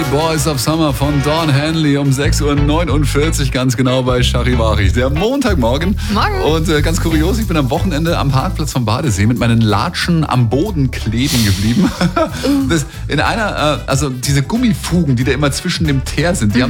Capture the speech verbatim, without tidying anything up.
Boys of Summer von Dawn Henley um sechs Uhr neunundvierzig, ganz genau bei Charivari. Der Montagmorgen. Morgen. Und äh, ganz kurios, ich bin am Wochenende am Parkplatz vom Badesee mit meinen Latschen am Boden kleben geblieben. Das in einer, äh, also diese Gummifugen, die da immer zwischen dem Teer sind, die haben